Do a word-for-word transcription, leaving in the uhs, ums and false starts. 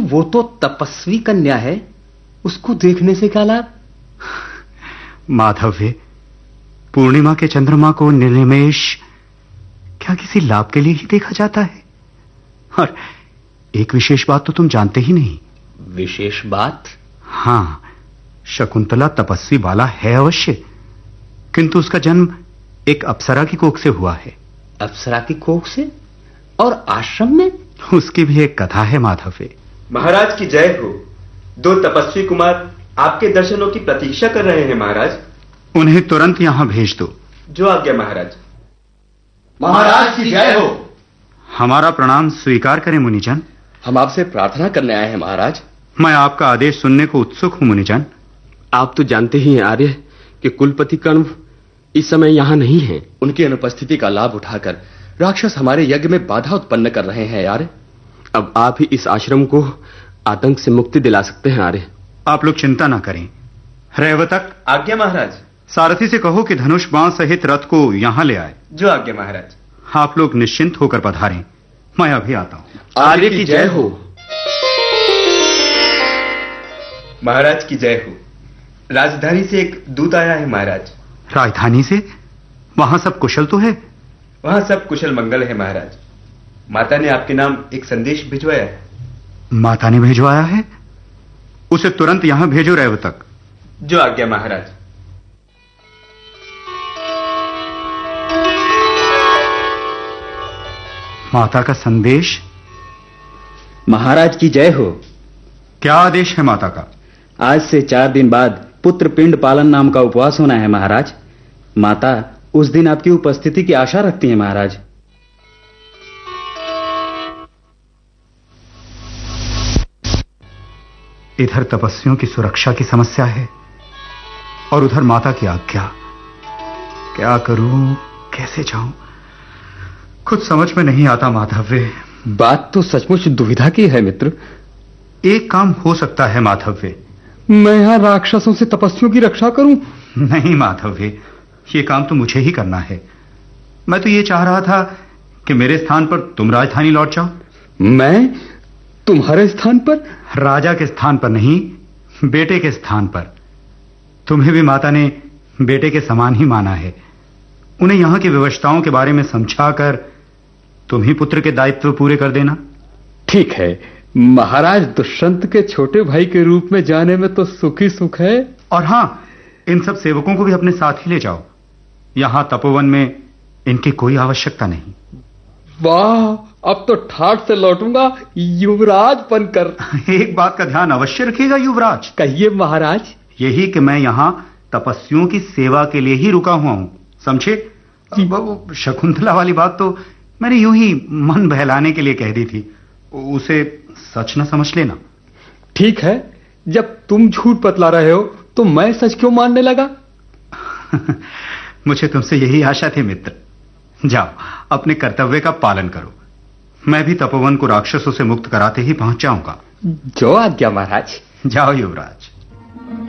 वो तो तपस्वी कन्या है, उसको देखने से क्या लाभ? माधव्य, पूर्णिमा के चंद्रमा को निर्निमेष क्या किसी लाभ के लिए ही देखा जाता है? और एक विशेष बात तो तुम जानते ही नहीं। विशेष बात? हां, शकुंतला तपस्वी बाला है अवश्य, किंतु उसका जन्म एक अप्सरा की कोख से हुआ है। अप्सरा की कोख से? और आश्रम में? उसकी भी एक कथा है माधव्य। महाराज की जय हो। दो तपस्वी कुमार आपके दर्शनों की प्रतीक्षा कर रहे हैं महाराज। उन्हें तुरंत यहां भेज दो। जो आज्ञा महाराज। महाराज की जय हो। हमारा प्रणाम स्वीकार करें मुनिजन। हम आपसे प्रार्थना करने आए हैं महाराज। मैं आपका आदेश सुनने को उत्सुक हूं मुनिजन। आप तो जानते ही हैं आर्य कि कुलपति कर्ण इस समय यहां नहीं है। उनकी अनुपस्थिति का लाभ उठाकर राक्षस हमारे यज्ञ में बाधा उत्पन्न कर रहे हैं आर्य। अब आप ही इस आश्रम को आतंक से मुक्ति दिला सकते हैं आर्य। आप लोग चिंता ना करें। रेवतक। आज्ञा महाराज। सारथी से कहो कि धनुष बाण सहित रथ को यहां ले आए। जो आज्ञा महाराज। आप लोग निश्चिंत होकर पधारें, मैं अभी आता हूं। आर्य की जय हो। महाराज की जय हो। राजधानी से एक दूत आया है महाराज। राजधानी से? वहां सब कुशल तो है? वहां सब कुशल मंगल है महाराज। माता ने आपके नाम एक संदेश भिजवाया है। माता ने भिजवाया है? उसे तुरंत यहां भेजो रेवतक। जो आज्ञा महाराज। माता का संदेश? महाराज की जय हो। क्या आदेश है माता का? आज से चार दिन बाद पुत्र पिंड पालन नाम का उपवास होना है महाराज। माता उस दिन आपकी उपस्थिति की आशा रखती हैं महाराज। इधर तपस्वियों की सुरक्षा की समस्या है और उधर माता की आज्ञा। क्या करूं, कैसे जाऊं, कुछ समझ में नहीं आता माधव्य। बात तो सचमुच दुविधा की है मित्र। एक काम हो सकता है माधव्य। मैं यहां राक्षसों से तपस्वियों की रक्षा करूं? नहीं माधव्य, ये काम तो मुझे ही करना है। मैं तो ये चाह रहा था कि मेरे स्थान पर तुम राजधानी लौट जाओ। मैं तुम्हारे स्थान पर? राजा के स्थान पर नहीं, बेटे के स्थान पर। तुम्हें भी माता ने बेटे के समान ही माना है। उन्हें यहां की व्यवस्थाओं के बारे में समझाकर तुम ही पुत्र के दायित्व पूरे कर देना। ठीक है महाराज, दुष्यंत के छोटे भाई के रूप में जाने में तो सुख ही सुख है। और हां, इन सब सेवकों को भी अपने साथ ही ले जाओ। यहां तपोवन में इनकी कोई आवश्यकता नहीं। वाह, अब तो ठाठ से लौटूंगा युवराज बनकर। एक बात का ध्यान अवश्य रखिएगा युवराज। कहिए महाराज। यही कि मैं यहां तपस्वियों की सेवा के लिए ही रुका हुआ हूं, समझे? शकुंतला वाली बात तो मैंने यूं ही मन बहलाने के लिए कह दी थी, उसे सच न समझ लेना। ठीक है, जब तुम झूठ बतला रहे हो तो मैं सच क्यों मानने लगा? मुझे तुमसे यही आशा थी मित्र। जाओ, अपने कर्तव्य का पालन करो। मैं भी तपोवन को राक्षसों से मुक्त कराते ही पहुंच जाऊंगा। जो आज्ञा महाराज। जाओ युवराज।